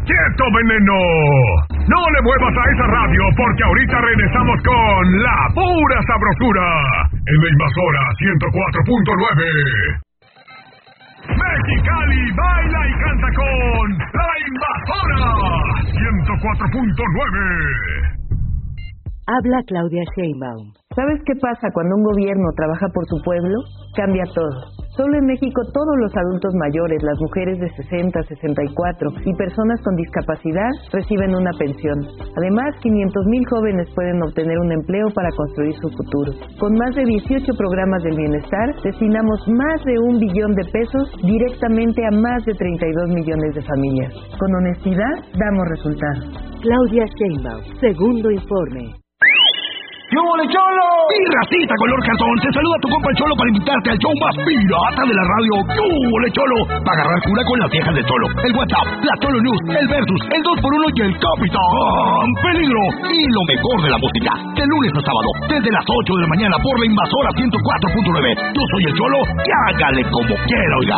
¡Quieto, veneno! No le muevas a esa radio porque ahorita regresamos con la pura sabrosura en la Invasora 104.9. Mexicali baila y canta con la Invasora 104.9. Habla Claudia Sheinbaum. ¿Sabes qué pasa cuando un gobierno trabaja por su pueblo? Cambia todo. Solo en México todos los adultos mayores, las mujeres de 60, 64 y personas con discapacidad reciben una pensión. Además, 500,000 jóvenes pueden obtener un empleo para construir su futuro. Con más de 18 programas del bienestar, destinamos más de 1 billón de pesos directamente a más de 32 millones de familias. Con honestidad, damos resultados. Claudia Sheinbaum, segundo informe. ¡Yo, mole, Cholo! Mi racita color cartón, te saluda tu compa el Cholo para invitarte al show más pirata de la radio. ¡Yo, mole, Cholo! Para agarrar cura con las viejas de Cholo, el WhatsApp, la Cholo News, el Versus, el 2x1 y el Capitán Peligro. Y lo mejor de la música, de lunes a sábado, desde las 8 de la mañana por la Invasora 104.9. Yo soy el Cholo y hágale como quiera, oiga.